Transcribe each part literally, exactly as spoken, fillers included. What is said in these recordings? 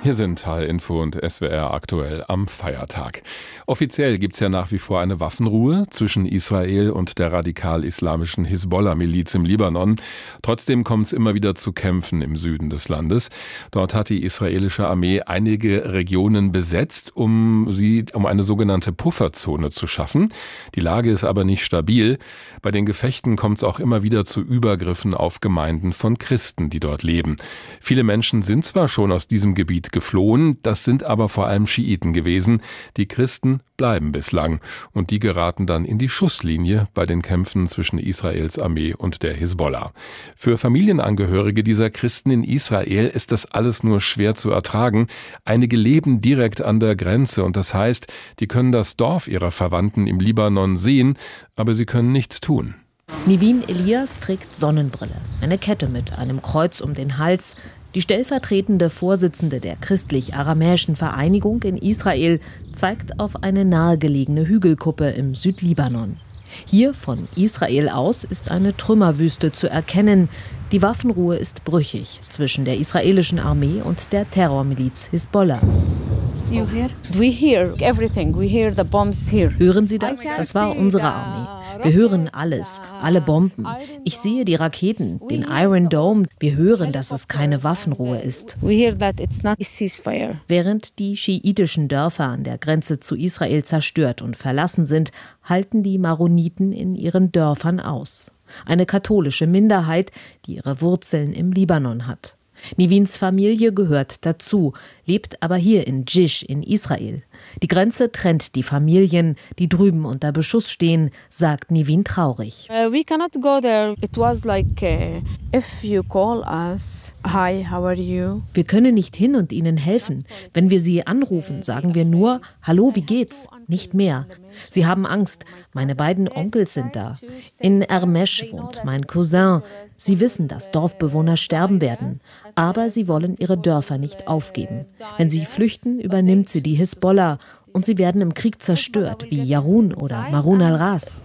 Hier sind H R-Info und S W R aktuell am Feiertag. Offiziell gibt's ja nach wie vor eine Waffenruhe zwischen Israel und der radikal-islamischen Hisbollah-Miliz im Libanon. Trotzdem kommt es immer wieder zu Kämpfen im Süden des Landes. Dort hat die israelische Armee einige Regionen besetzt, um sie, um eine sogenannte Pufferzone zu schaffen. Die Lage ist aber nicht stabil. Bei den Gefechten kommt es auch immer wieder zu Übergriffen auf Gemeinden von Christen, die dort leben. Viele Menschen sind zwar schon aus diesem Gebiet geflohen, das sind aber vor allem Schiiten gewesen. Die Christen bleiben bislang und die geraten dann in die Schusslinie bei den Kämpfen zwischen Israels Armee und der Hisbollah. Für Familienangehörige dieser Christen in Israel ist das alles nur schwer zu ertragen. Einige leben direkt an der Grenze und das heißt, die können das Dorf ihrer Verwandten im Libanon sehen, aber sie können nichts tun. Nivin Elias trägt Sonnenbrille, eine Kette mit einem Kreuz um den Hals. Die stellvertretende Vorsitzende der christlich-aramäischen Vereinigung in Israel zeigt auf eine nahegelegene Hügelkuppe im Südlibanon. Hier von Israel aus ist eine Trümmerwüste zu erkennen. Die Waffenruhe ist brüchig zwischen der israelischen Armee und der Terrormiliz Hisbollah. You hear? We hear everything. We hear the bombs here. Hören Sie das? Das war unsere Armee. Wir hören alles, alle Bomben. Ich sehe die Raketen, den Iron Dome. Wir hören, dass es keine Waffenruhe ist. We hear that it's not a ceasefire. Während die schiitischen Dörfer an der Grenze zu Israel zerstört und verlassen sind, halten die Maroniten in ihren Dörfern aus. Eine katholische Minderheit, die ihre Wurzeln im Libanon hat. Nivins Familie gehört dazu, lebt aber hier in Jish in Israel. Die Grenze trennt die Familien, die drüben unter Beschuss stehen, sagt Nivin traurig. Uh, we cannot go there. It was like uh, if you call us, hi, how are you? Wir können nicht hin und ihnen helfen. Wenn wir sie anrufen, sagen wir nur, hallo, wie geht's? Nicht mehr. Sie haben Angst. Meine beiden Onkels sind da. In Ermesh wohnt mein Cousin. Sie wissen, dass Dorfbewohner sterben werden. Aber sie wollen ihre Dörfer nicht aufgeben. Wenn sie flüchten, übernimmt sie die Hisbollah. Und sie werden im Krieg zerstört, wie Yarun oder Marun al-Ras.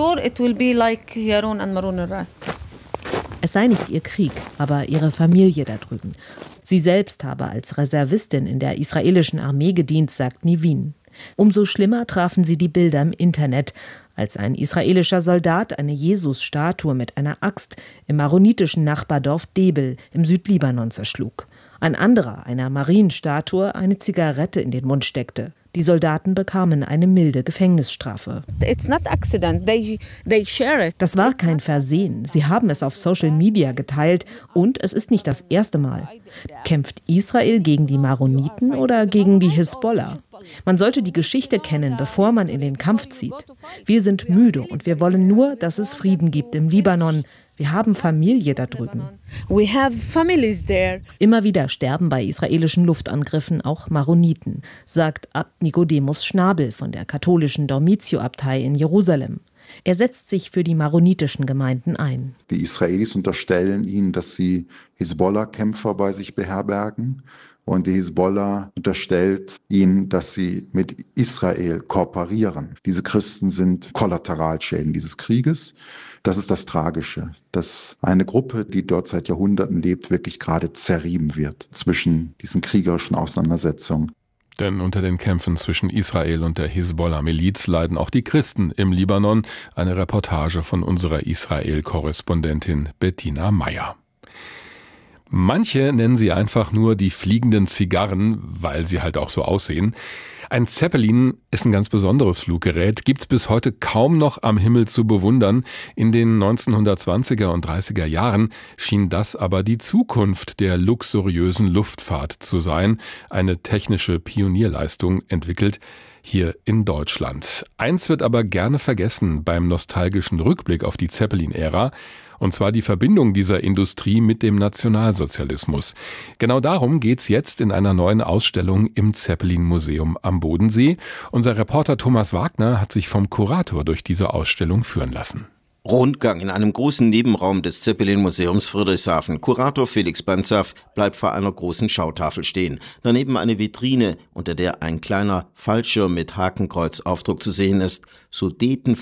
Es sei nicht ihr Krieg, aber ihre Familie da drüben. Sie selbst habe als Reservistin in der israelischen Armee gedient, sagt Nivin. Umso schlimmer trafen sie die Bilder im Internet, als ein israelischer Soldat eine Jesus-Statue mit einer Axt im maronitischen Nachbardorf Debel im Südlibanon zerschlug. Ein anderer einer Marienstatue eine Zigarette in den Mund steckte. Die Soldaten bekamen eine milde Gefängnisstrafe. It's not accident. They, they share it. Das war kein Versehen. Sie haben es auf Social Media geteilt und es ist nicht das erste Mal. Kämpft Israel gegen die Maroniten oder gegen die Hisbollah? Man sollte die Geschichte kennen, bevor man in den Kampf zieht. Wir sind müde und wir wollen nur, dass es Frieden gibt im Libanon. Wir haben Familie da drüben. We have families there. Immer wieder sterben bei israelischen Luftangriffen auch Maroniten, sagt Abt Nicodemus Schnabel von der katholischen Dormitio-Abtei in Jerusalem. Er setzt sich für die maronitischen Gemeinden ein. Die Israelis unterstellen ihnen, dass sie Hisbollah-Kämpfer bei sich beherbergen. Und die Hisbollah unterstellt ihnen, dass sie mit Israel kooperieren. Diese Christen sind Kollateralschäden dieses Krieges. Das ist das Tragische, dass eine Gruppe, die dort seit Jahrhunderten lebt, wirklich gerade zerrieben wird zwischen diesen kriegerischen Auseinandersetzungen. Denn unter den Kämpfen zwischen Israel und der Hisbollah-Miliz leiden auch die Christen im Libanon. Eine Reportage von unserer Israel-Korrespondentin Bettina Meyer. Manche nennen sie einfach nur die fliegenden Zigarren, weil sie halt auch so aussehen. Ein Zeppelin ist ein ganz besonderes Fluggerät, gibt's bis heute kaum noch am Himmel zu bewundern. In den neunzehnhundertzwanziger und dreißiger Jahren schien das aber die Zukunft der luxuriösen Luftfahrt zu sein. Eine technische Pionierleistung entwickelt hier in Deutschland. Eins wird aber gerne vergessen beim nostalgischen Rückblick auf die Zeppelin-Ära. Und zwar die Verbindung dieser Industrie mit dem Nationalsozialismus. Genau darum geht's jetzt in einer neuen Ausstellung im Zeppelin-Museum am Bodensee. Unser Reporter Thomas Wagner hat sich vom Kurator durch diese Ausstellung führen lassen. Rundgang in einem großen Nebenraum des Zeppelin-Museums Friedrichshafen. Kurator Felix Banzaf bleibt vor einer großen Schautafel stehen. Daneben eine Vitrine, unter der ein kleiner Fallschirm mit Hakenkreuzaufdruck zu sehen ist. Sudetenfahrt,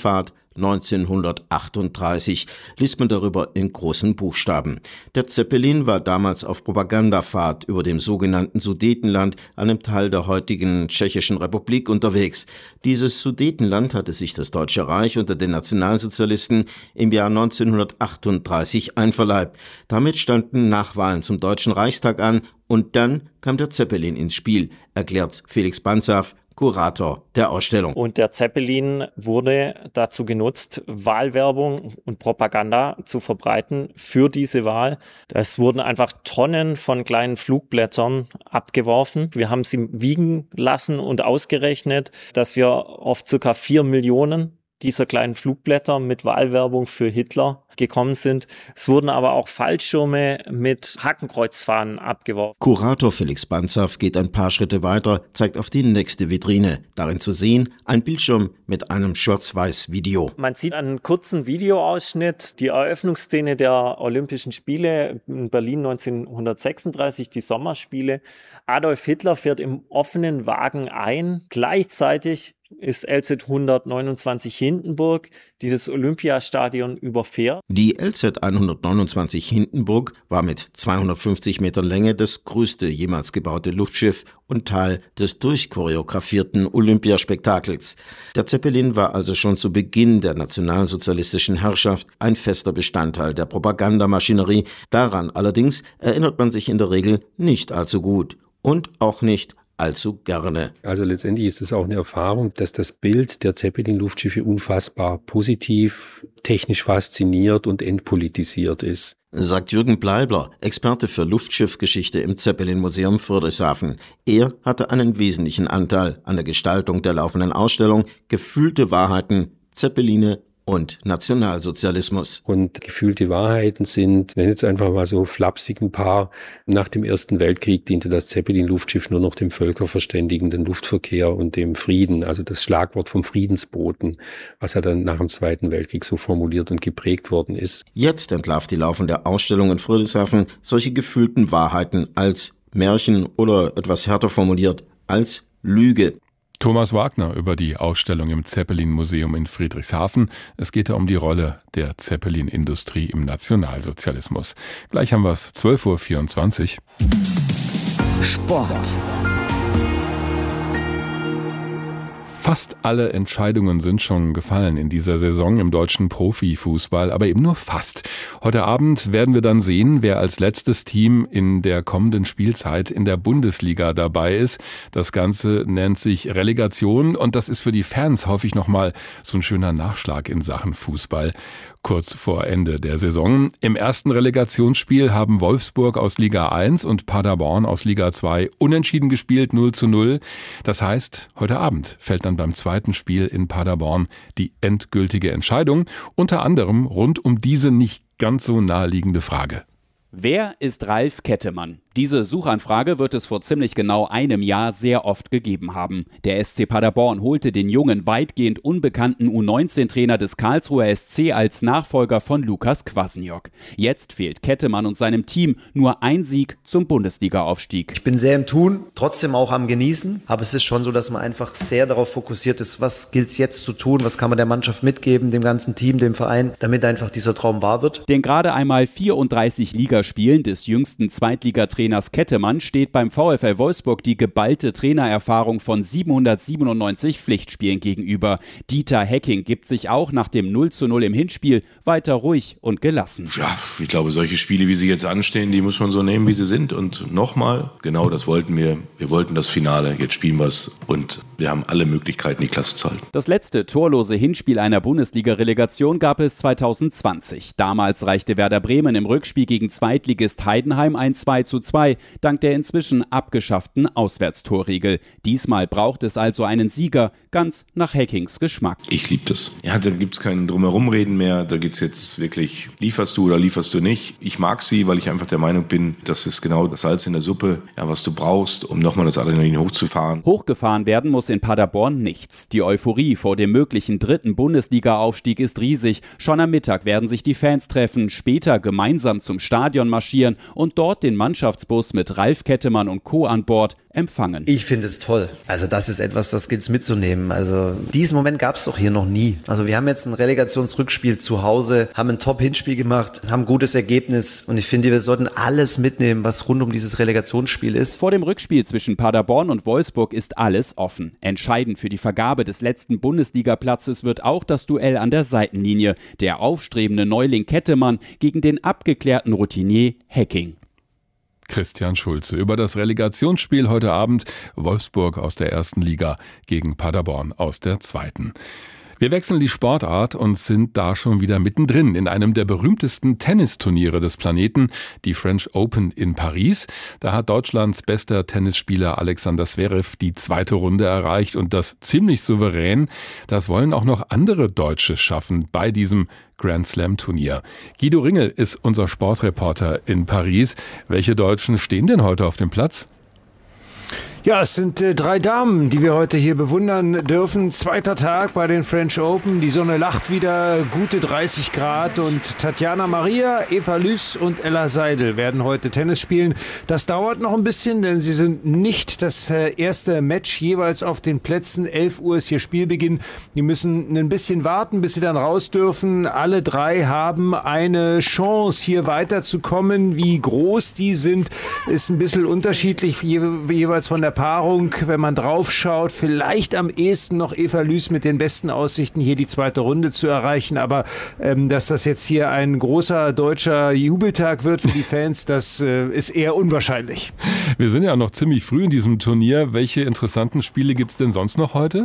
neunzehnhundertachtunddreißig, liest man darüber in großen Buchstaben. Der Zeppelin war damals auf Propagandafahrt über dem sogenannten Sudetenland, einem Teil der heutigen Tschechischen Republik, unterwegs. Dieses Sudetenland hatte sich das Deutsche Reich unter den Nationalsozialisten im Jahr neunzehnhundertachtunddreißig einverleibt. Damit standen Nachwahlen zum Deutschen Reichstag an und dann kam der Zeppelin ins Spiel, erklärt Felix Banzaf, Kurator der Ausstellung. Und der Zeppelin wurde dazu genutzt, Wahlwerbung und Propaganda zu verbreiten für diese Wahl. Es wurden einfach Tonnen von kleinen Flugblättern abgeworfen. Wir haben sie wiegen lassen und ausgerechnet, dass wir auf circa vier Millionen dieser kleinen Flugblätter mit Wahlwerbung für Hitler gekommen sind. Es wurden aber auch Fallschirme mit Hakenkreuzfahnen abgeworfen. Kurator Felix Banzaf geht ein paar Schritte weiter, zeigt auf die nächste Vitrine. Darin zu sehen ein Bildschirm mit einem Schwarz-Weiß-Video. Man sieht einen kurzen Videoausschnitt, die Eröffnungsszene der Olympischen Spiele in Berlin neunzehnhundertsechsunddreißig, die Sommerspiele. Adolf Hitler fährt im offenen Wagen ein. Gleichzeitig ist L Z hundertneunundzwanzig Hindenburg, die das Olympiastadion überfährt. Die L Z hundertneunundzwanzig Hindenburg war mit zweihundertfünfzig Metern Länge das größte jemals gebaute Luftschiff und Teil des durchchoreografierten Olympiaspektakels. Der Zeppelin war also schon zu Beginn der nationalsozialistischen Herrschaft ein fester Bestandteil der Propagandamaschinerie. Daran allerdings erinnert man sich in der Regel nicht allzu gut und auch nicht allzu gerne. Also letztendlich ist es auch eine Erfahrung, dass das Bild der Zeppelin-Luftschiffe unfassbar positiv, technisch fasziniert und entpolitisiert ist. Sagt Jürgen Bleibler, Experte für Luftschiffgeschichte im Zeppelin-Museum Friedrichshafen. Er hatte einen wesentlichen Anteil an der Gestaltung der laufenden Ausstellung Gefühlte Wahrheiten, Zeppeline und Nationalsozialismus. Und gefühlte Wahrheiten sind, wenn jetzt einfach mal so flapsig ein paar, nach dem Ersten Weltkrieg diente das Zeppelin-Luftschiff nur noch dem völkerverständigenden Luftverkehr und dem Frieden, also das Schlagwort vom Friedensboten, was ja dann nach dem Zweiten Weltkrieg so formuliert und geprägt worden ist. Jetzt entlarvt die laufende Ausstellung in Friedrichshafen solche gefühlten Wahrheiten als Märchen oder etwas härter formuliert als Lüge. Thomas Wagner über die Ausstellung im Zeppelin-Museum in Friedrichshafen. Es geht ja um die Rolle der Zeppelin-Industrie im Nationalsozialismus. Gleich haben wir es, zwölf Uhr vierundzwanzig. Sport. Fast alle Entscheidungen sind schon gefallen in dieser Saison im deutschen Profifußball, aber eben nur fast. Heute Abend werden wir dann sehen, wer als letztes Team in der kommenden Spielzeit in der Bundesliga dabei ist. Das Ganze nennt sich Relegation und das ist für die Fans häufig nochmal so ein schöner Nachschlag in Sachen Fußball. Kurz vor Ende der Saison. Im ersten Relegationsspiel haben Wolfsburg aus Liga eins und Paderborn aus Liga zwei unentschieden gespielt, null zu null. Das heißt, heute Abend fällt dann beim zweiten Spiel in Paderborn die endgültige Entscheidung, unter anderem rund um diese nicht ganz so naheliegende Frage. Wer ist Ralf Kettemann? Diese Suchanfrage wird es vor ziemlich genau einem Jahr sehr oft gegeben haben. Der S C Paderborn holte den jungen, weitgehend unbekannten U neunzehn Trainer des Karlsruher S C als Nachfolger von Lukas Kwasniok. Jetzt fehlt Kettemann und seinem Team nur ein Sieg zum Bundesliga-Aufstieg. Ich bin sehr im Tun, trotzdem auch am Genießen. Aber es ist schon so, dass man einfach sehr darauf fokussiert ist, was gilt es jetzt zu tun, was kann man der Mannschaft mitgeben, dem ganzen Team, dem Verein, damit einfach dieser Traum wahr wird. Den gerade einmal vierunddreißig Ligaspielen des jüngsten Zweitligatrainers Trainers Kettemann steht beim VfL Wolfsburg die geballte Trainererfahrung von siebenhundertsiebenundneunzig Pflichtspielen gegenüber. Dieter Hecking gibt sich auch nach dem null zu null im Hinspiel weiter ruhig und gelassen. Ja, ich glaube, solche Spiele, wie sie jetzt anstehen, die muss man so nehmen, wie sie sind. Und nochmal, genau das wollten wir. Wir wollten das Finale, jetzt spielen wir es und wir haben alle Möglichkeiten, die Klasse zu halten. Das letzte torlose Hinspiel einer Bundesliga-Relegation gab es zweitausendzwanzig. Damals reichte Werder Bremen im Rückspiel gegen Zweitligist Heidenheim ein zwei zu zwei, dank der inzwischen abgeschafften Auswärtstorregel. Diesmal braucht es also einen Sieger, ganz nach Heckings Geschmack. Ich liebe das. Ja, da gibt es kein Drumherumreden mehr. Da geht es jetzt wirklich, lieferst du oder lieferst du nicht. Ich mag sie, weil ich einfach der Meinung bin, das ist genau das Salz in der Suppe, ja, was du brauchst, um nochmal das Adrenalin hochzufahren. Hochgefahren werden muss in Paderborn nichts. Die Euphorie vor dem möglichen dritten Bundesliga-Aufstieg ist riesig. Schon am Mittag werden sich die Fans treffen, später gemeinsam zum Stadion marschieren und dort den Mannschaftsbus mit Ralf Kettemann und Co. an Bord empfangen. Ich finde es toll. Also das ist etwas, das gilt es mitzunehmen. Also diesen Moment gab es doch hier noch nie. Also wir haben jetzt ein Relegationsrückspiel zu Hause, haben ein Top-Hinspiel gemacht, haben ein gutes Ergebnis und ich finde, wir sollten alles mitnehmen, was rund um dieses Relegationsspiel ist. Vor dem Rückspiel zwischen Paderborn und Wolfsburg ist alles offen. Entscheidend für die Vergabe des letzten Bundesligaplatzes wird auch das Duell an der Seitenlinie. Der aufstrebende Neuling Kettemann gegen den abgeklärten Routinier Hecking. Christian Schulze über das Relegationsspiel heute Abend. Wolfsburg aus der ersten Liga gegen Paderborn aus der zweiten. Wir wechseln die Sportart und sind da schon wieder mittendrin in einem der berühmtesten Tennisturniere des Planeten, die French Open in Paris. Da hat Deutschlands bester Tennisspieler Alexander Zverev die zweite Runde erreicht und das ziemlich souverän. Das wollen auch noch andere Deutsche schaffen bei diesem Grand Slam Turnier. Guido Ringel ist unser Sportreporter in Paris. Welche Deutschen stehen denn heute auf dem Platz? Ja, es sind äh, drei Damen, die wir heute hier bewundern dürfen. Zweiter Tag bei den French Open. Die Sonne lacht wieder, gute dreißig Grad. Und Tatjana Maria, Eva Lys und Ella Seidel werden heute Tennis spielen. Das dauert noch ein bisschen, denn sie sind nicht das äh, erste Match jeweils auf den Plätzen. elf Uhr ist hier Spielbeginn. Die müssen ein bisschen warten, bis sie dann raus dürfen. Alle drei haben eine Chance, hier weiterzukommen. Wie groß die sind, ist ein bisschen unterschiedlich je, jeweils von der Paarung, wenn man drauf schaut, vielleicht am ehesten noch Eva Lys mit den besten Aussichten, hier die zweite Runde zu erreichen. Aber ähm, dass das jetzt hier ein großer deutscher Jubeltag wird für die Fans, das äh, ist eher unwahrscheinlich. Wir sind ja noch ziemlich früh in diesem Turnier. Welche interessanten Spiele gibt es denn sonst noch heute?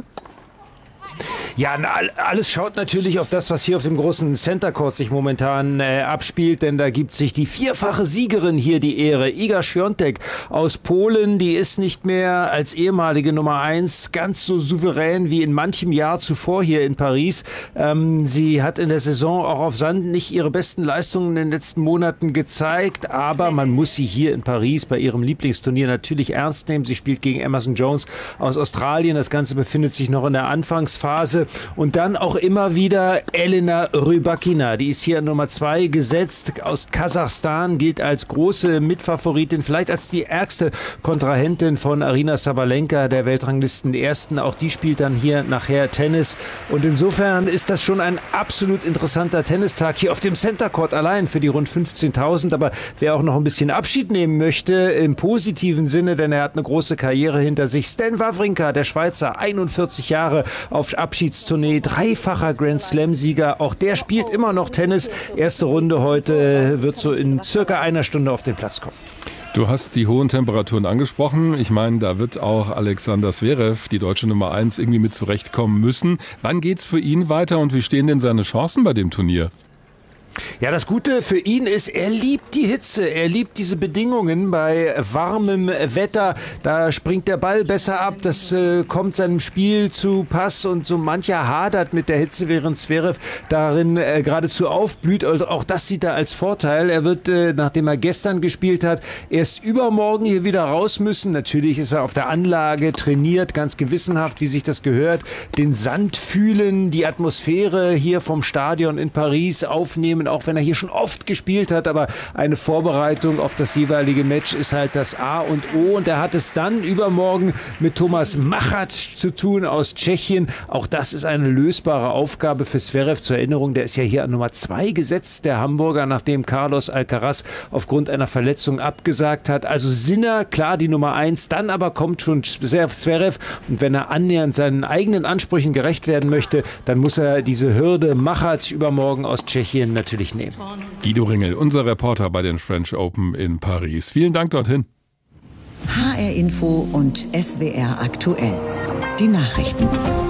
Ja, na, alles schaut natürlich auf das, was hier auf dem großen Center Court sich momentan äh, abspielt, denn da gibt sich die vierfache Siegerin hier die Ehre. Iga Świątek aus Polen, die ist nicht mehr als ehemalige Nummer eins ganz so souverän wie in manchem Jahr zuvor hier in Paris. Ähm, sie hat in der Saison auch auf Sand nicht ihre besten Leistungen in den letzten Monaten gezeigt, aber man muss sie hier in Paris bei ihrem Lieblingsturnier natürlich ernst nehmen. Sie spielt gegen Emerson Jones aus Australien. Das Ganze befindet sich noch in der Anfangsphase. Und dann auch immer wieder Elena Rybakina, die ist hier an Nummer zwei gesetzt, aus Kasachstan, gilt als große Mitfavoritin, vielleicht als die ärgste Kontrahentin von Aryna Sabalenka, der Weltranglisten-Ersten. Auch die spielt dann hier nachher Tennis. Und insofern ist das schon ein absolut interessanter Tennistag hier auf dem Center Court allein für die rund fünfzehntausend. Aber wer auch noch ein bisschen Abschied nehmen möchte, im positiven Sinne, denn er hat eine große Karriere hinter sich. Stan Wawrinka, der Schweizer, einundvierzig Jahre auf Abschiedstournee, dreifacher Grand Slam-Sieger. Auch der spielt immer noch Tennis. Erste Runde heute wird so in circa einer Stunde auf den Platz kommen. Du hast die hohen Temperaturen angesprochen. Ich meine, da wird auch Alexander Zverev, die deutsche Nummer eins, irgendwie mit zurechtkommen müssen. Wann geht's für ihn weiter und wie stehen denn seine Chancen bei dem Turnier? Ja, das Gute für ihn ist, er liebt die Hitze, er liebt diese Bedingungen bei warmem Wetter. Da springt der Ball besser ab, das äh, kommt seinem Spiel zu Pass und so mancher hadert mit der Hitze, während Zverev darin äh, geradezu aufblüht. Also auch das sieht er als Vorteil. Er wird, äh, nachdem er gestern gespielt hat, erst übermorgen hier wieder raus müssen. Natürlich ist er auf der Anlage trainiert, ganz gewissenhaft, wie sich das gehört. Den Sand fühlen, die Atmosphäre hier vom Stadion in Paris aufnehmen, auch wenn er hier schon oft gespielt hat, aber eine Vorbereitung auf das jeweilige Match ist halt das A und O und er hat es dann übermorgen mit Thomas Machac zu tun aus Tschechien. Auch das ist eine lösbare Aufgabe für Zverev. Zur Erinnerung, der ist ja hier an Nummer zwei gesetzt, der Hamburger, nachdem Carlos Alcaraz aufgrund einer Verletzung abgesagt hat. Also Sinner, klar die Nummer eins, dann aber kommt schon Zverev und wenn er annähernd seinen eigenen Ansprüchen gerecht werden möchte, dann muss er diese Hürde Machac übermorgen aus Tschechien natürlich nehmen. Guido Ringel, unser Reporter bei den French Open in Paris. Vielen Dank dorthin. H R Info und S W R aktuell. Die Nachrichten.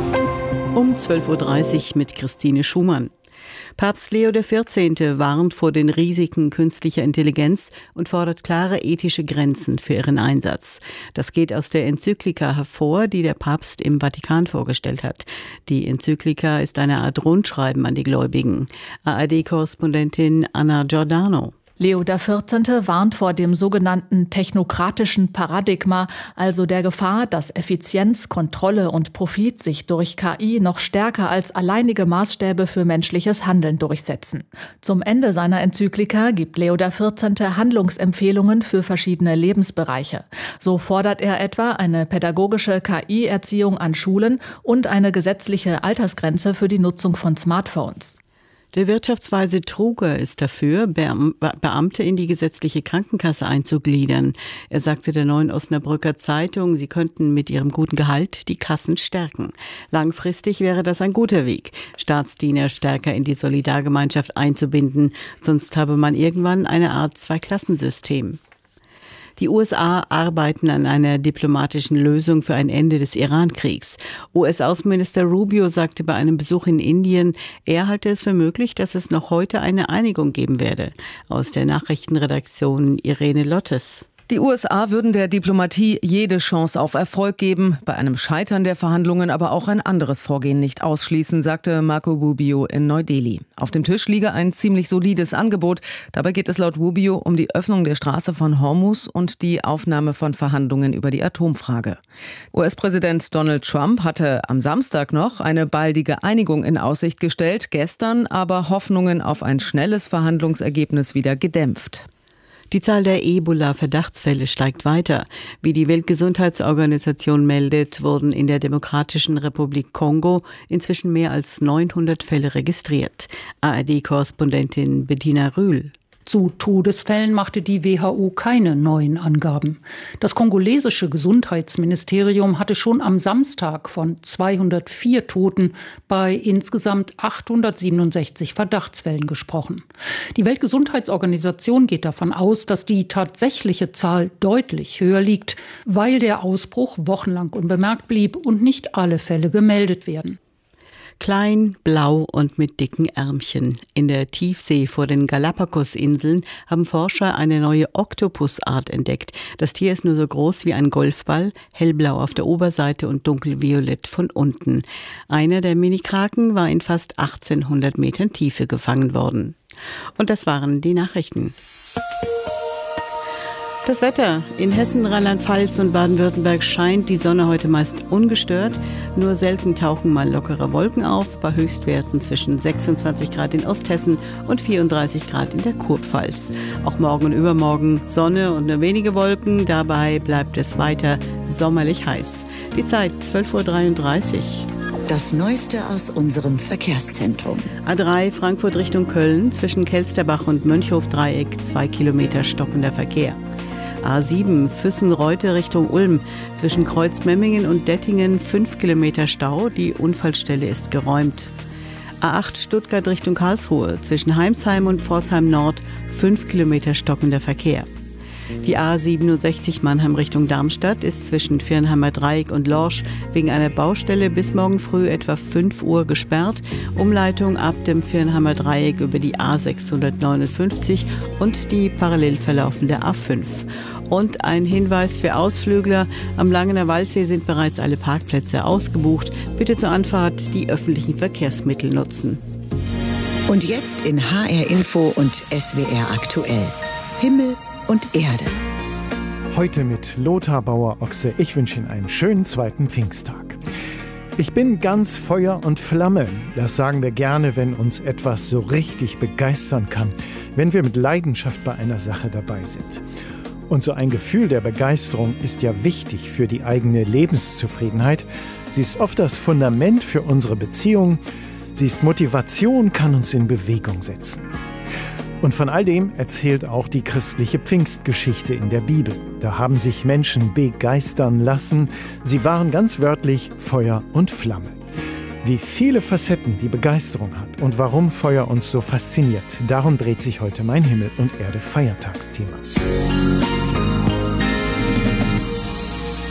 Um zwölf Uhr dreißig mit Christine Schumann. Papst Leo der vierzehnte warnt vor den Risiken künstlicher Intelligenz und fordert klare ethische Grenzen für ihren Einsatz. Das geht aus der Enzyklika hervor, die der Papst im Vatikan vorgestellt hat. Die Enzyklika ist eine Art Rundschreiben an die Gläubigen. A R D-Korrespondentin Anna Giordano. Leo der vierzehnte warnt vor dem sogenannten technokratischen Paradigma, also der Gefahr, dass Effizienz, Kontrolle und Profit sich durch K I noch stärker als alleinige Maßstäbe für menschliches Handeln durchsetzen. Zum Ende seiner Enzyklika gibt Leo der vierzehnte Handlungsempfehlungen für verschiedene Lebensbereiche. So fordert er etwa eine pädagogische K I-Erziehung an Schulen und eine gesetzliche Altersgrenze für die Nutzung von Smartphones. Der Wirtschaftsweise Truger ist dafür, Beamte in die gesetzliche Krankenkasse einzugliedern. Er sagte der Neuen Osnabrücker Zeitung, sie könnten mit ihrem guten Gehalt die Kassen stärken. Langfristig wäre das ein guter Weg, Staatsdiener stärker in die Solidargemeinschaft einzubinden. Sonst habe man irgendwann eine Art Zweiklassensystem. Die U S A arbeiten an einer diplomatischen Lösung für ein Ende des Iran-Kriegs. U S-Außenminister Rubio sagte bei einem Besuch in Indien, er halte es für möglich, dass es noch heute eine Einigung geben werde. Aus der Nachrichtenredaktion Irene Lottes. Die U S A würden der Diplomatie jede Chance auf Erfolg geben, bei einem Scheitern der Verhandlungen aber auch ein anderes Vorgehen nicht ausschließen, sagte Marco Rubio in Neu-Delhi. Auf dem Tisch liege ein ziemlich solides Angebot. Dabei geht es laut Rubio um die Öffnung der Straße von Hormuz und die Aufnahme von Verhandlungen über die Atomfrage. U S-Präsident Donald Trump hatte am Samstag noch eine baldige Einigung in Aussicht gestellt, gestern aber Hoffnungen auf ein schnelles Verhandlungsergebnis wieder gedämpft. Die Zahl der Ebola-Verdachtsfälle steigt weiter. Wie die Weltgesundheitsorganisation meldet, wurden in der Demokratischen Republik Kongo inzwischen mehr als neunhundert Fälle registriert. A R D-Korrespondentin Bettina Rühl. Zu Todesfällen machte die W H O keine neuen Angaben. Das kongolesische Gesundheitsministerium hatte schon am Samstag von zweihundertvier Toten bei insgesamt achthundertsiebenundsechzig Verdachtsfällen gesprochen. Die Weltgesundheitsorganisation geht davon aus, dass die tatsächliche Zahl deutlich höher liegt, weil der Ausbruch wochenlang unbemerkt blieb und nicht alle Fälle gemeldet werden. Klein, blau und mit dicken Ärmchen. In der Tiefsee vor den Galapagos-Inseln haben Forscher eine neue Oktopusart entdeckt. Das Tier ist nur so groß wie ein Golfball, hellblau auf der Oberseite und dunkelviolett von unten. Einer der Mini-Kraken war in fast achtzehnhundert Metern Tiefe gefangen worden. Und das waren die Nachrichten. Das Wetter. In Hessen, Rheinland-Pfalz und Baden-Württemberg scheint die Sonne heute meist ungestört. Nur selten tauchen mal lockere Wolken auf, bei Höchstwerten zwischen sechsundzwanzig Grad in Osthessen und vierunddreißig Grad in der Kurpfalz. Auch morgen und übermorgen Sonne und nur wenige Wolken. Dabei bleibt es weiter sommerlich heiß. Die Zeit zwölf Uhr dreiunddreißig. Das Neueste aus unserem Verkehrszentrum. A drei Frankfurt Richtung Köln, zwischen Kelsterbach und Mönchhof-Dreieck, zwei Kilometer stockender Verkehr. A sieben Füssen-Reute Richtung Ulm, zwischen Kreuzmemmingen und Dettingen fünf Kilometer Stau, die Unfallstelle ist geräumt. A acht Stuttgart Richtung Karlsruhe, zwischen Heimsheim und Pforzheim Nord fünf Kilometer stockender Verkehr. Die A siebenundsechzig Mannheim Richtung Darmstadt ist zwischen Viernheimer Dreieck und Lorsch wegen einer Baustelle bis morgen früh etwa fünf Uhr gesperrt. Umleitung ab dem Viernheimer Dreieck über die A sechshundertneunundfünfzig und die parallel verlaufende A fünf. Und ein Hinweis für Ausflügler: Am Langener Waldsee sind bereits alle Parkplätze ausgebucht. Bitte zur Anfahrt die öffentlichen Verkehrsmittel nutzen. Und jetzt in H R Info und S W R aktuell. Himmel und Erde. Heute mit Lothar Bauer-Ochse. Ich wünsche Ihnen einen schönen zweiten Pfingsttag. Ich bin ganz Feuer und Flamme. Das sagen wir gerne, wenn uns etwas so richtig begeistern kann, wenn wir mit Leidenschaft bei einer Sache dabei sind. Und so ein Gefühl der Begeisterung ist ja wichtig für die eigene Lebenszufriedenheit. Sie ist oft das Fundament für unsere Beziehung. Sie ist Motivation, kann uns in Bewegung setzen. Und von all dem erzählt auch die christliche Pfingstgeschichte in der Bibel. Da haben sich Menschen begeistern lassen. Sie waren ganz wörtlich Feuer und Flamme. Wie viele Facetten die Begeisterung hat und warum Feuer uns so fasziniert, darum dreht sich heute mein Himmel und Erde Feiertagsthema.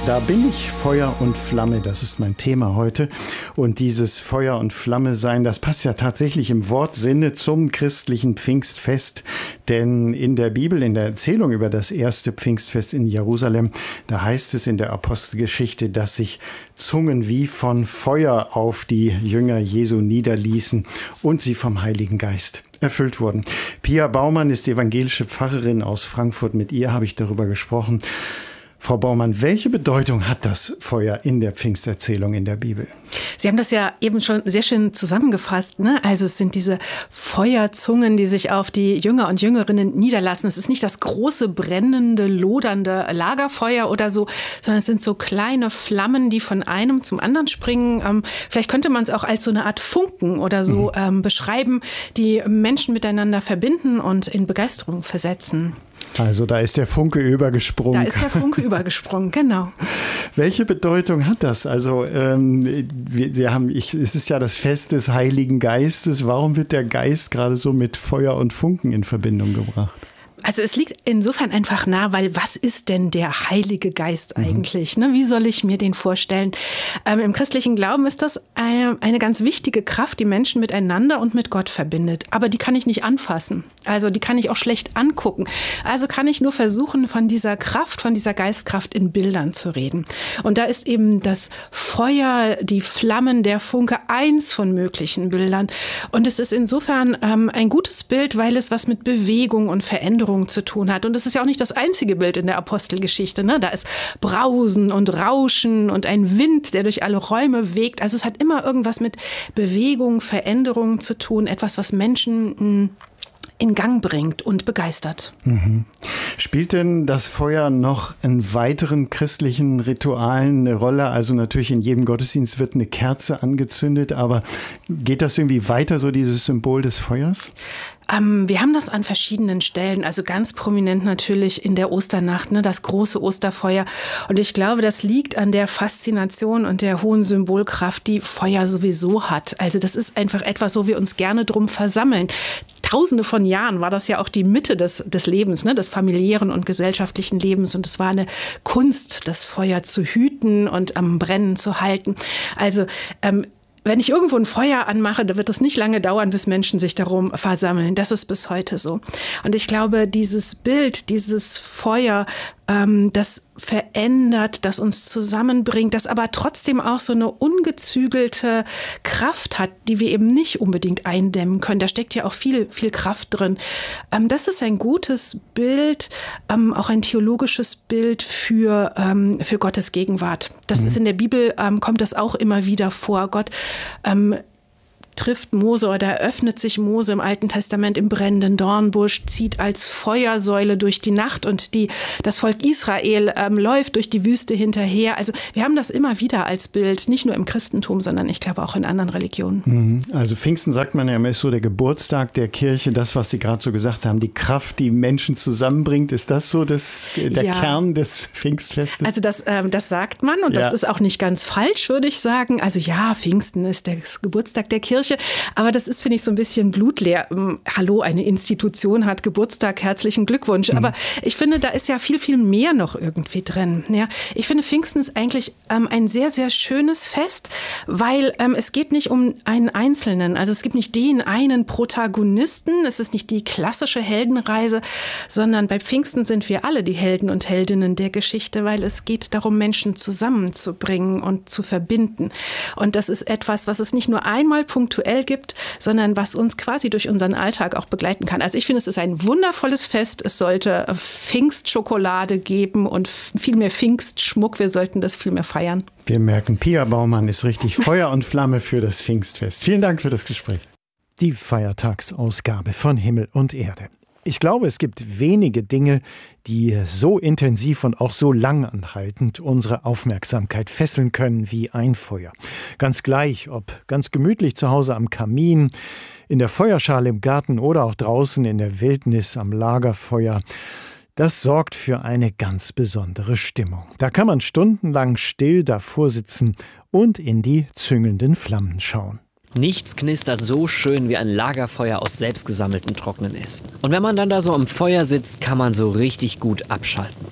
Da bin ich, Feuer und Flamme, das ist mein Thema heute. Und dieses Feuer und Flamme sein, das passt ja tatsächlich im Wortsinne zum christlichen Pfingstfest. Denn in der Bibel, in der Erzählung über das erste Pfingstfest in Jerusalem, da heißt es in der Apostelgeschichte, dass sich Zungen wie von Feuer auf die Jünger Jesu niederließen und sie vom Heiligen Geist erfüllt wurden. Pia Baumann ist evangelische Pfarrerin aus Frankfurt. Mit ihr habe ich darüber gesprochen. Frau Baumann, welche Bedeutung hat das Feuer in der Pfingsterzählung in der Bibel? Sie haben das ja eben schon sehr schön zusammengefasst, ne? Also es sind diese Feuerzungen, die sich auf die Jünger und Jüngerinnen niederlassen. Es ist nicht das große, brennende, lodernde Lagerfeuer oder so, sondern es sind so kleine Flammen, die von einem zum anderen springen. Ähm, vielleicht könnte man es auch als so eine Art Funken oder so mhm. ähm, beschreiben, die Menschen miteinander verbinden und in Begeisterung versetzen. Also da ist der Funke übergesprungen. Da ist der Funke übergesprungen, genau. Welche Bedeutung hat das? Also ähm, wir, Sie haben, ich, es ist ja das Fest des Heiligen Geistes. Warum wird der Geist gerade so mit Feuer und Funken in Verbindung gebracht? Also es liegt insofern einfach nah, weil was ist denn der Heilige Geist eigentlich? Mhm. Ne? Wie soll ich mir den vorstellen? Ähm, Im christlichen Glauben ist das eine, eine ganz wichtige Kraft, die Menschen miteinander und mit Gott verbindet. Aber die kann ich nicht anfassen. Also die kann ich auch schlecht angucken. Also kann ich nur versuchen, von dieser Kraft, von dieser Geistkraft in Bildern zu reden. Und da ist eben das Feuer, die Flammen, der Funke eins von möglichen Bildern. Und es ist insofern ähm, ein gutes Bild, weil es was mit Bewegung und Veränderung zu tun hat. Und das ist ja auch nicht das einzige Bild in der Apostelgeschichte. Ne? Da ist Brausen und Rauschen und ein Wind, der durch alle Räume weht. Also es hat immer irgendwas mit Bewegung, Veränderung zu tun. Etwas, was Menschen mh, in Gang bringt und begeistert. Mhm. Spielt denn das Feuer noch in weiteren christlichen Ritualen eine Rolle? Also natürlich in jedem Gottesdienst wird eine Kerze angezündet, aber geht das irgendwie weiter, so dieses Symbol des Feuers? Ähm, wir haben das an verschiedenen Stellen, also ganz prominent natürlich in der Osternacht, ne, das große Osterfeuer. Und ich glaube, das liegt an der Faszination und der hohen Symbolkraft, die Feuer sowieso hat. Also das ist einfach etwas, wo wir uns gerne drum versammeln. Tausende von Jahren war das ja auch die Mitte des, des Lebens, ne, des familiären und gesellschaftlichen Lebens. Und es war eine Kunst, das Feuer zu hüten und am Brennen zu halten. Also ähm, wenn ich irgendwo ein Feuer anmache, da wird es nicht lange dauern, bis Menschen sich darum versammeln. Das ist bis heute so. Und ich glaube, dieses Bild, dieses Feuer, ähm, das verändert, das uns zusammenbringt, das aber trotzdem auch so eine ungezügelte Kraft hat, die wir eben nicht unbedingt eindämmen können. Da steckt ja auch viel, viel Kraft drin. Ähm, das ist ein gutes Bild, ähm, auch ein theologisches Bild für, ähm, für Gottes Gegenwart. Das mhm. ist in der Bibel, ähm, kommt das auch immer wieder vor. Gott ähm, trifft Mose oder eröffnet sich Mose im Alten Testament im brennenden Dornbusch, zieht als Feuersäule durch die Nacht und die, das Volk Israel ähm, läuft durch die Wüste hinterher. Also wir haben das immer wieder als Bild, nicht nur im Christentum, sondern ich glaube auch in anderen Religionen. Also Pfingsten sagt man ja, ist so der Geburtstag der Kirche, das, was Sie gerade so gesagt haben, die Kraft, die Menschen zusammenbringt. Ist das so das, der ja. Kern des Pfingstfestes? Also das, ähm, das sagt man und ja. das ist auch nicht ganz falsch, würde ich sagen. Also ja, Pfingsten ist der Geburtstag der Kirche. Aber das ist, finde ich, so ein bisschen blutleer. Hallo, eine Institution hat Geburtstag, herzlichen Glückwunsch. Mhm. Aber ich finde, da ist ja viel, viel mehr noch irgendwie drin. Ja, ich finde, Pfingsten ist eigentlich ähm, ein sehr, sehr schönes Fest, weil ähm, es geht nicht um einen Einzelnen. Also es gibt nicht den einen Protagonisten. Es ist nicht die klassische Heldenreise, sondern bei Pfingsten sind wir alle die Helden und Heldinnen der Geschichte, weil es geht darum, Menschen zusammenzubringen und zu verbinden. Und das ist etwas, was es nicht nur einmal punktuell gibt, sondern was uns quasi durch unseren Alltag auch begleiten kann. Also ich finde, es ist ein wundervolles Fest. Es sollte Pfingstschokolade geben und viel mehr Pfingstschmuck. Wir sollten das viel mehr feiern. Wir merken, Pia Baumann ist richtig Feuer und Flamme für das Pfingstfest. Vielen Dank für das Gespräch. Die Feiertagsausgabe von Himmel und Erde. Ich glaube, es gibt wenige Dinge, die so intensiv und auch so langanhaltend unsere Aufmerksamkeit fesseln können wie ein Feuer. Ganz gleich, ob ganz gemütlich zu Hause am Kamin, in der Feuerschale im Garten oder auch draußen in der Wildnis am Lagerfeuer. Das sorgt für eine ganz besondere Stimmung. Da kann man stundenlang still davor sitzen und in die züngelnden Flammen schauen. Nichts knistert so schön wie ein Lagerfeuer aus selbstgesammelten trockenen Ästen. Und wenn man dann da so am Feuer sitzt, kann man so richtig gut abschalten.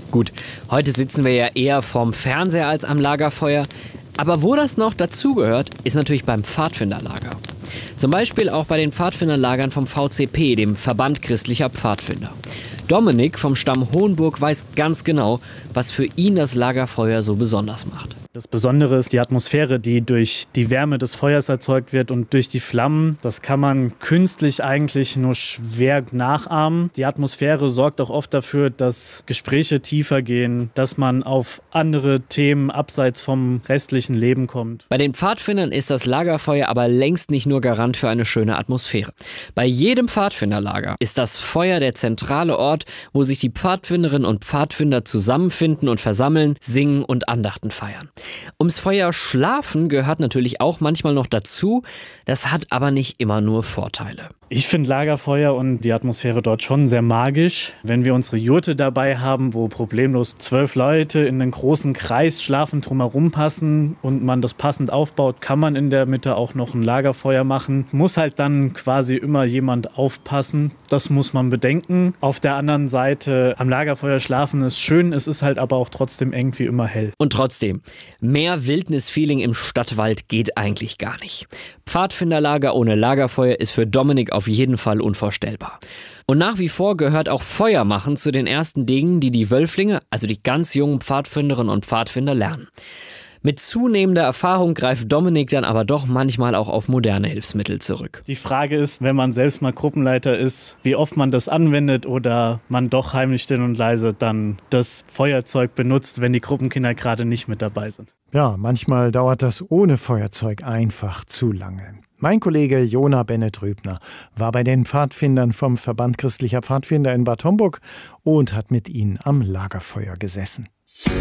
Gut, heute sitzen wir ja eher vorm Fernseher als am Lagerfeuer. Aber wo das noch dazugehört, ist natürlich beim Pfadfinderlager. Zum Beispiel auch bei den Pfadfinderlagern vom V C P, dem Verband Christlicher Pfadfinder. Dominik vom Stamm Hohenburg weiß ganz genau, was für ihn das Lagerfeuer so besonders macht. Das Besondere ist die Atmosphäre, die durch die Wärme des Feuers erzeugt wird und durch die Flammen. Das kann man künstlich eigentlich nur schwer nachahmen. Die Atmosphäre sorgt auch oft dafür, dass Gespräche tiefer gehen, dass man auf andere Themen abseits vom restlichen Leben kommt. Bei den Pfadfindern ist das Lagerfeuer aber längst nicht nur Garant für eine schöne Atmosphäre. Bei jedem Pfadfinderlager ist das Feuer der zentrale Ort, wo sich die Pfadfinderinnen und Pfadfinder zusammenfinden und versammeln, singen und Andachten feiern. Ums Feuer schlafen gehört natürlich auch manchmal noch dazu. Das hat aber nicht immer nur Vorteile. Ich finde Lagerfeuer und die Atmosphäre dort schon sehr magisch. Wenn wir unsere Jurte dabei haben, wo problemlos zwölf Leute in einen großen Kreis schlafen, drumherum passen und man das passend aufbaut, kann man in der Mitte auch noch ein Lagerfeuer machen. Muss halt dann quasi immer jemand aufpassen. Das muss man bedenken. Auf der anderen Seite, am Lagerfeuer schlafen ist schön, es ist halt aber auch trotzdem irgendwie immer hell. Und trotzdem, mehr Wildnisfeeling im Stadtwald geht eigentlich gar nicht. Pfadfinderlager ohne Lagerfeuer ist für Dominik auf jeden Fall unvorstellbar. Und nach wie vor gehört auch Feuermachen zu den ersten Dingen, die die Wölflinge, also die ganz jungen Pfadfinderinnen und Pfadfinder, lernen. Mit zunehmender Erfahrung greift Dominik dann aber doch manchmal auch auf moderne Hilfsmittel zurück. Die Frage ist, wenn man selbst mal Gruppenleiter ist, wie oft man das anwendet oder man doch heimlich still und leise dann das Feuerzeug benutzt, wenn die Gruppenkinder gerade nicht mit dabei sind. Ja, manchmal dauert das ohne Feuerzeug einfach zu lange. Mein Kollege Jona Bennett-Rübner war bei den Pfadfindern vom Verband Christlicher Pfadfinder in Bad Homburg und hat mit ihnen am Lagerfeuer gesessen.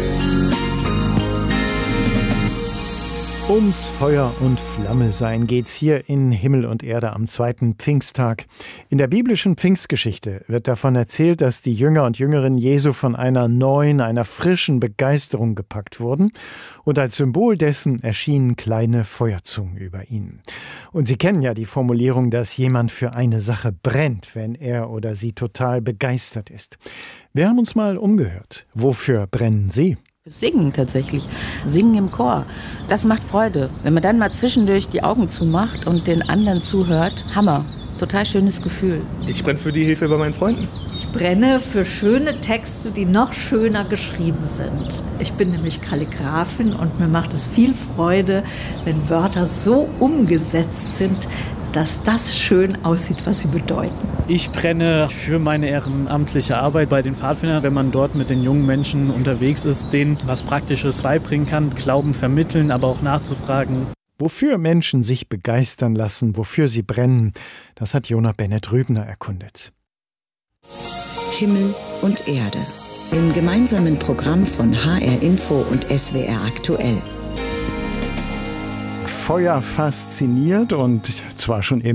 Ums Feuer und Flamme sein geht's hier in Himmel und Erde am zweiten Pfingsttag. In der biblischen Pfingstgeschichte wird davon erzählt, dass die Jünger und Jüngerinnen Jesu von einer neuen, einer frischen Begeisterung gepackt wurden und als Symbol dessen erschienen kleine Feuerzungen über ihnen. Und Sie kennen ja die Formulierung, dass jemand für eine Sache brennt, wenn er oder sie total begeistert ist. Wir haben uns mal umgehört. Wofür brennen Sie? Singen tatsächlich. Singen im Chor. Das macht Freude. Wenn man dann mal zwischendurch die Augen zumacht und den anderen zuhört, Hammer. Total schönes Gefühl. Ich brenne für die Hilfe bei meinen Freunden. Ich brenne für schöne Texte, die noch schöner geschrieben sind. Ich bin nämlich Kalligraphin und mir macht es viel Freude, wenn Wörter so umgesetzt sind, dass das schön aussieht, was sie bedeuten. Ich brenne für meine ehrenamtliche Arbeit bei den Pfadfindern, wenn man dort mit den jungen Menschen unterwegs ist, denen was Praktisches beibringen kann, Glauben vermitteln, aber auch nachzufragen. Wofür Menschen sich begeistern lassen, wofür sie brennen, das hat Jona Bennett-Rübner erkundet. Himmel und Erde. Im gemeinsamen Programm von H R Info und S W R aktuell. Feuer fasziniert und zwar schon immer.